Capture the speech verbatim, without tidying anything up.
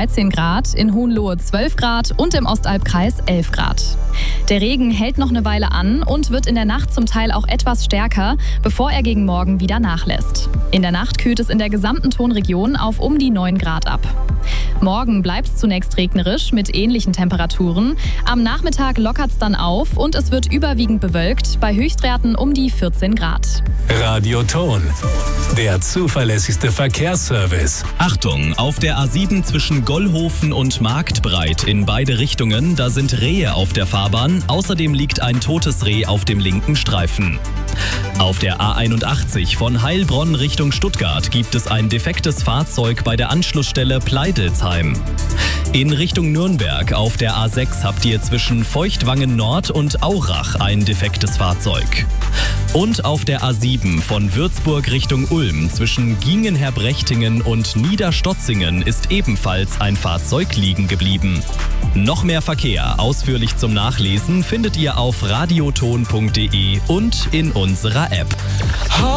dreizehn Grad, in Hohenlohe zwölf Grad und im Ostalbkreis elf Grad. Der Regen hält noch eine Weile an und wird in der Nacht zum Teil auch etwas stärker, bevor er gegen Morgen wieder nachlässt. In der Nacht kühlt es in der gesamten Tonregion auf um die neun Grad ab. Morgen bleibt es zunächst regnerisch mit ähnlichen Temperaturen. Am Nachmittag lockert es dann auf und es wird überwiegend bewölkt, bei Höchstwerten um die vierzehn Grad. Radioton, der zuverlässigste Verkehrsservice. Achtung, auf der A sieben zwischen Gollhofen und Marktbreit in beide Richtungen, da sind Rehe auf der Fahrbahn. Außerdem liegt ein totes Reh auf dem linken Streifen. Auf der A einundachtzig von Heilbronn Richtung Stuttgart gibt es ein defektes Fahrzeug bei der Anschlussstelle Pleidelsheim. In Richtung Nürnberg auf der A sechs habt ihr zwischen Feuchtwangen Nord und Aurach ein defektes Fahrzeug. Und auf der A sieben von Würzburg Richtung Ulm zwischen Giengenherbrechtingen und Niederstotzingen ist ebenfalls ein Fahrzeug liegen geblieben. Noch mehr Verkehr ausführlich zum Nachlesen findet ihr auf radioton punkt de und in unserer App.